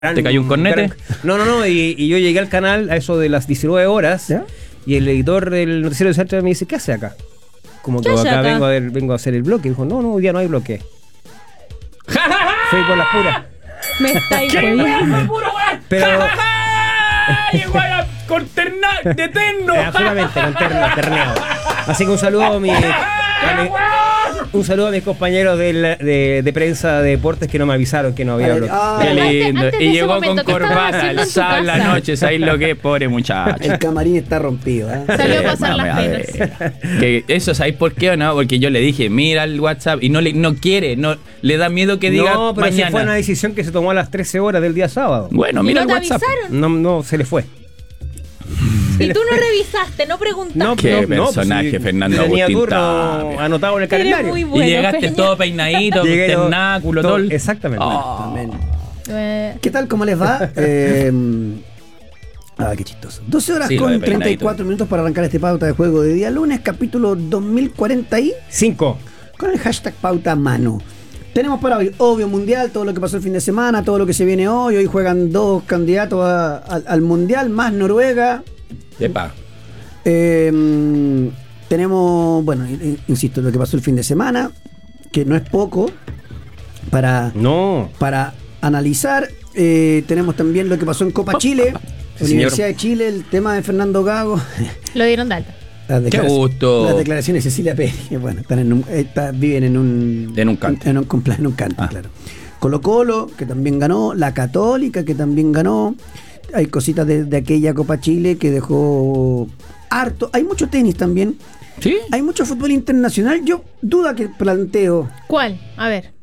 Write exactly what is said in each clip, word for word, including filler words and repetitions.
¿Te cayó un cornete? Gran... No, no, no, y, y yo llegué al canal a eso de las diecinueve horas, ¿ya? Y el editor del noticiero de Santos me dice, ¿qué hace acá? Como que acá, acá? Vengo, a ver, vengo a hacer el bloque. Y dijo, no, no, hoy día no hay bloque. Fui por las puras. Me estáis jodiendo. Pero... Llegó a con terna, de terno. Absolutamente, con terno, terneado. Así que un saludo a mi... A mi un saludo a mis compañeros de, la, de, de prensa de deportes que no me avisaron que no había bloque. Qué lindo. Antes, antes y llegó con corbata el sábado en la noche. ¿Sabéis lo que es? Pobre muchacho. El camarín está rompido. ¿eh? Salió a pasar las penas. Que eso, ¿sabéis por qué o no? Porque yo le dije, mira el WhatsApp y no le no quiere, no le da miedo que diga no, pero mañana. Si fue una decisión que se tomó a las trece horas del día sábado. Bueno, mira ¿Y no el te WhatsApp. Avisaron? No, no, se le fue. Y tú no revisaste, no preguntaste. No, Qué no, personaje, pues, Fernando tenía Agustín turno Tapia. anotado en el calendario. Muy bueno, y llegaste Peña. todo peinadito, ternáculo, todo. todo exactamente. Oh. Eh. ¿Qué tal? ¿Cómo les va? eh, ah, qué chistoso. doce horas Sí, con treinta y cuatro minutos para arrancar este pauta de juego de día lunes, capítulo dos mil cuarenta y cinco. Con el hashtag pauta mano. Tenemos para hoy, obvio, mundial, todo lo que pasó el fin de semana, todo lo que se viene hoy. Hoy juegan dos candidatos a, a, al mundial, más Noruega. Epa. Eh, tenemos, bueno, insisto, lo que pasó el fin de semana, que no es poco para, no. para analizar. Eh, tenemos también lo que pasó en Copa Chile, sí, Universidad señor. de Chile, el tema de Fernando Gago. Lo dieron de alta. Qué gusto. Las declaraciones de Cecilia Pérez, bueno, están en un, está, viven en un en un canto. En un, en un canto, ah. claro. Colo Colo, que también ganó, la Católica, que también ganó. Hay cositas de, de aquella Copa Chile que dejó harto. Hay mucho tenis también. ¿Sí? Hay mucho fútbol internacional. Yo duda que planteo. ¿Cuál? A ver.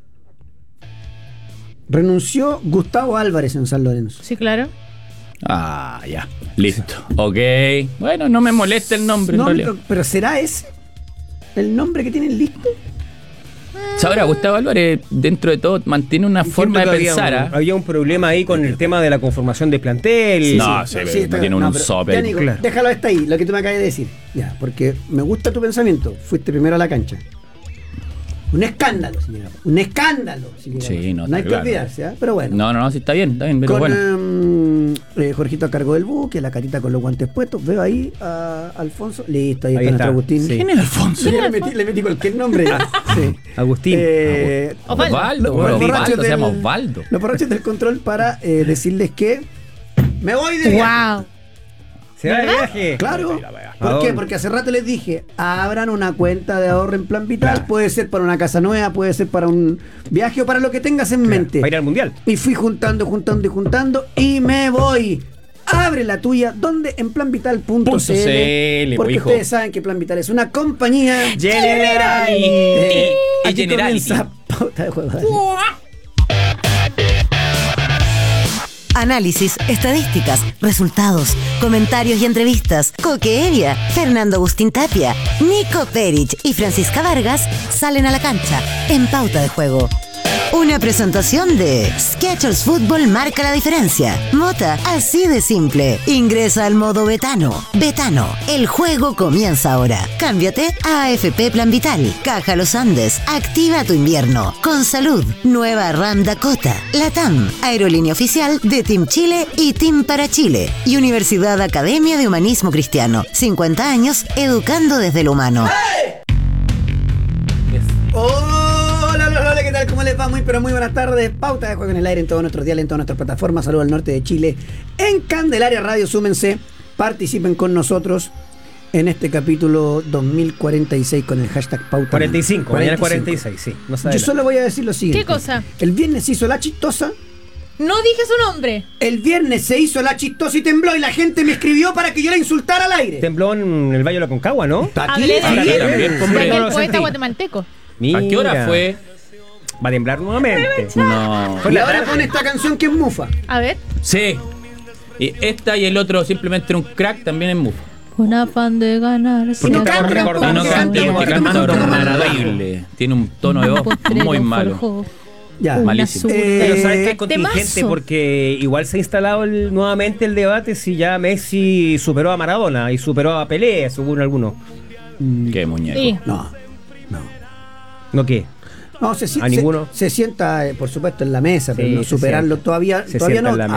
Renunció Gustavo Álvarez en San Lorenzo. Sí, claro. Ah, ya. Listo. Ok. Bueno, no me molesta el nombre. No, en pero, pero ¿será ese el nombre que tienen listo? Ahora, Gustavo Álvarez, dentro de todo, mantiene una Siento forma de había pensar. Un, ¿eh? había un problema ahí con el tema de la conformación de plantel. Sí, no, sí, sí, pero, tiene un no, pero, sope. Ya, Nico, claro. Déjalo hasta ahí, lo que tú me acabas de decir. Ya, porque me gusta tu pensamiento. Fuiste primero a la cancha. Un escándalo, si llegamos. Un escándalo, si llegamos. Sí, no, no hay claro. que olvidarse, ¿eh? Pero bueno. No, no, no, sí está bien, está bien, pero con, bueno. Um, eh, Jorgito a cargo del buque, la carita con los guantes puestos. Veo ahí a Alfonso. Listo, ahí, ahí está, está nuestro Agustín. Sí. ¿Quién es Alfonso? Sí, le, metí, le metí cualquier nombre. sí. Agustín. Eh, Osvaldo. Osvaldo, los Osvaldo, borrachos se llama del- Osvaldo. Los borrachos del control para eh, decirles que me voy de viaje. Wow. ¿Se va de viaje? Claro. ¿A ¿Por qué? dónde? Porque hace rato les dije, abran una cuenta de ahorro en Plan Vital. Claro. Puede ser para una casa nueva, puede ser para un viaje o para lo que tengas en mente. Para ir al mundial. Y fui juntando, juntando y juntando y me voy. Abre la tuya, ¿dónde? En planvital punto c l. Porque hijo. ustedes saben que Plan Vital es una compañía Generali. Eh, Y aquí Generality. comienza Pauta de Juego. Análisis, estadísticas, resultados, comentarios y entrevistas. Coque Evia, Fernando Agustín Tapia, Nico Perich y Francisca Vargas salen a la cancha en Pauta de Juego. Una presentación de Skechers Fútbol marca la diferencia. Mota, así de simple. Ingresa al modo Betano. Betano, el juego comienza ahora. Cámbiate a A F P Plan Vital. Caja Los Andes, activa tu invierno. Con salud, nueva RAM Dakota. Latam, aerolínea oficial de Team Chile y Team para Chile. Y Universidad Academia de Humanismo Cristiano. cincuenta años educando desde lo humano. Hola, hola, hola, ¿qué tal? ¿Cómo les va? Muy, pero muy buenas tardes. Pauta de Juego en el aire en todos nuestros diales, en todas nuestras plataformas. Saludos al norte de Chile. En Candelaria Radio, súmense, participen con nosotros en este capítulo dos mil cuarenta y seis con el hashtag Pauta. cuarenta y cinco, mañana cuarenta y seis, sí. No Yo solo voy a decir lo siguiente. ¿Qué cosa? El viernes se hizo la chistosa. No dije su nombre. El viernes se hizo la chistosa y tembló y la gente me escribió para que yo la insultara al aire. Tembló en el Valle de la Concagua, ¿no? Está aquí, Hablé de aquí. él. también, hombre. Del No lo poeta sentí. guatemalteco. Mira. ¿A qué hora fue? Va a temblar nuevamente. No. Fue Y la ahora tarde. pone esta canción que es mufa. A ver. Sí. Y esta y el otro simplemente un crack también en mufa. Con afán de ganar. Porque No estamos canta, recordando Y no porque que canta canta, porque porque canta canta, horrible. Tiene un tono de voz muy malo. Ya. Malísimo. Eh, Pero sabes que es contingente temazo. porque igual se ha instalado el- nuevamente el debate si ya Messi superó a Maradona y superó a Pelé, según algunos. Qué muñeco. Sí. No, no. ¿No qué? No, se, si- a se- ninguno. Se, sienta, eh, por supuesto, en la mesa, pero Sí, no se superarlo sienta. todavía, Se todavía sienta no. en la